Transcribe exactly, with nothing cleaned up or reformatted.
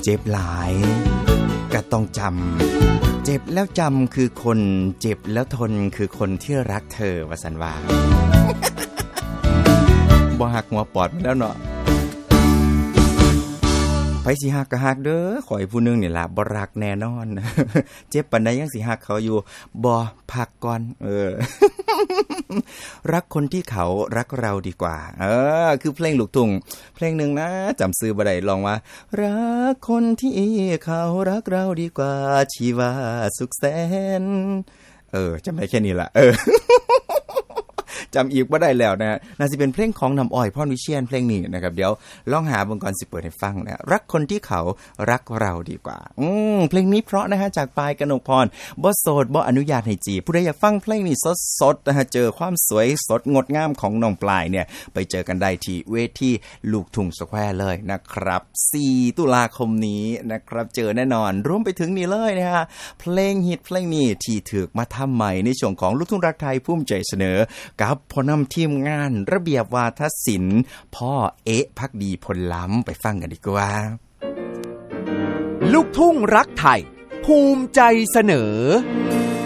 เจ็บหลายก็ต้องจำเจ็บแล้วจำคือคนเจ็บแล้วทนคือคนที่รักเธอว่าสันว่า บ่หักหัวปอดมาแล้วเนาะไผสิฮักก็ฮักเด้อข่อยผู้นึงนี่ล่ะบ่รักแน่นอน เจ็บปานใดยังสิฮักเขาอยู่บ่พักก่อนเออ รักคนที่เขารักเราดีกว่าเออคือเพลงลูกทุ่งเพลงนึงนะจำชื่อบ่ได้ลองว่ารักคนที่เขารักเราดีกว่าชีวาสุขแสนเออจำได้แค่นี้ล่ะเออ จำอีกบ่ได้แล้วนะน่าสิเป็นเพลงของน้ำอ้อยพรวิเชียรเพลงนี้นะครับเดี๋ยวลองหาเบิ่งก่อนสิเปิดให้ฟังนะรักคนที่เขารักเราดีกว่าอืมเพลงนี้เพราะนะฮะจากปายกนกพรบ่โสดบ่อนุญาตให้จีบผู้ใดอยากฟังเพลงนี้สดๆนะฮะเจอความสวยสดงดงามของน้องปลายเนี่ยไปเจอกันได้ที่เวทีลูกทุ่งสแควร์เลยนะครับสี่ตุลาคมนี้นะครับเจอแน่นอนรวมไปถึงนี่เลยนะฮะเพลงฮิตเพลงนี้ที่ถูกมาทำใหม่ในช่วงของลูกทุ่งรักไทยภูมิใจเสนอกับพอนำทีมงานระเบียบวาทศิลป์พ่อเอ๊ะภักดีผลล้ำไปฟังกันดีกว่าลูกทุ่งรักไทยภูมิใจเสนอ